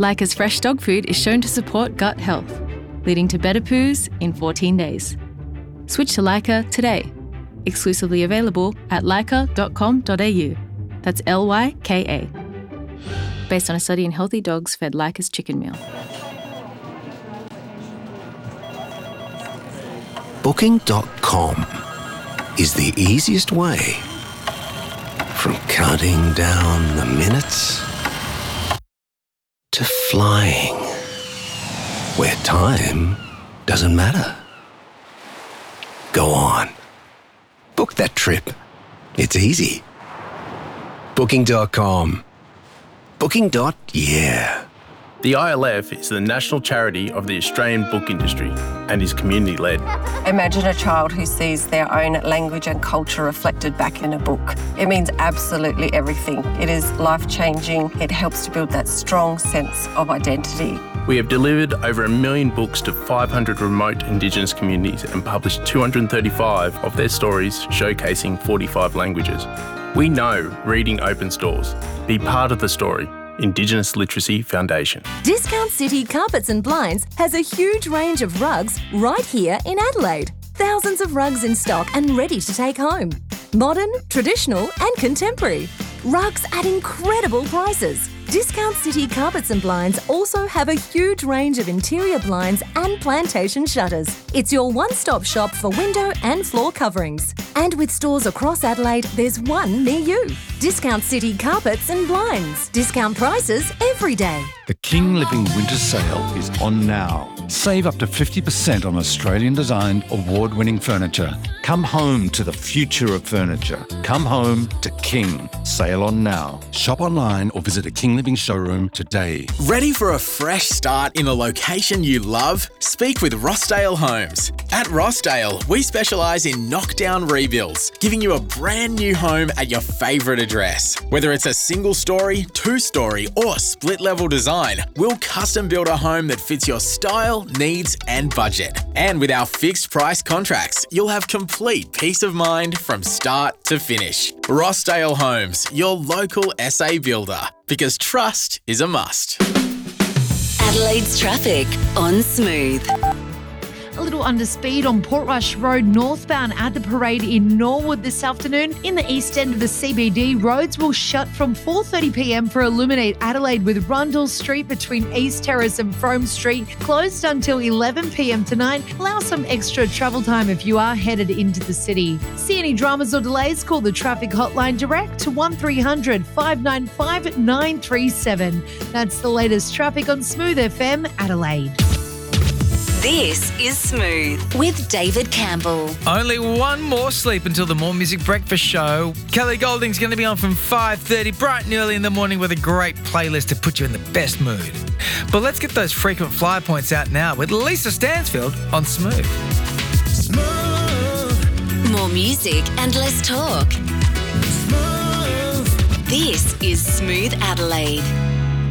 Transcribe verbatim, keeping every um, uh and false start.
Leica's fresh dog food is shown to support gut health, leading to better poos in fourteen days. Switch to Leica today. Exclusively available at leica dot com dot a u. That's L Y K A. Based on a study in healthy dogs fed Leica's chicken meal. Booking dot com is the easiest way. From counting down the minutes to flying, where time doesn't matter. Go on. Book that trip. It's easy. Booking dot com. Booking. Yeah. The I L F is the national charity of the Australian book industry and is community-led. Imagine a child who sees their own language and culture reflected back in a book. It means absolutely everything. It is life-changing. It helps to build that strong sense of identity. We have delivered over a million books to five hundred remote Indigenous communities and published two hundred thirty-five of their stories showcasing forty-five languages. We know reading opens doors. Be part of the story. Indigenous Literacy Foundation. Discount City Carpets and Blinds has a huge range of rugs right here in Adelaide. Thousands of rugs in stock and ready to take home. Modern, traditional and contemporary. Rugs at incredible prices. Discount City Carpets and Blinds also have a huge range of interior blinds and plantation shutters. It's your one-stop shop for window and floor coverings. And with stores across Adelaide, there's one near you. Discount City Carpets and Blinds. Discount prices every day. The King Living Winter Sale is on now. Save up to fifty percent on Australian-designed, award-winning furniture. Come home to the future of furniture. Come home to King. Sale on now. Shop online or visit a King Living showroom today. Ready for a fresh start in a location you love? Speak with Rossdale Homes. At Rossdale, we specialise in knockdown rebuilds, giving you a brand new home at your favourite address. Whether it's a single story, two story or split level design, we'll custom build a home that fits your style, needs and budget. And with our fixed price contracts, you'll have complete peace of mind from start to finish. Rossdale Homes, your local S A builder, because trust is a must. Adelaide's traffic on Smooth. A little under speed on Portrush Road northbound at the parade in Norwood this afternoon. In the east end of the C B D, roads will shut from four thirty p m for Illuminate Adelaide, with Rundle Street between East Terrace and Frome Street closed until eleven p m tonight. Allow some extra travel time if you are headed into the city. See any dramas or delays? Call the traffic hotline direct to one three hundred five nine five nine three seven. That's the latest traffic on Smooth F M Adelaide. This is Smooth with David Campbell. Only one more sleep until the More Music Breakfast Show. Kelly Golding's going to be on from five thirty, bright and early in the morning, with a great playlist to put you in the best mood. But let's get those frequent flyer points out now with Lisa Stansfield on Smooth. Smooth. More music and less talk. Smooth. This is Smooth Adelaide.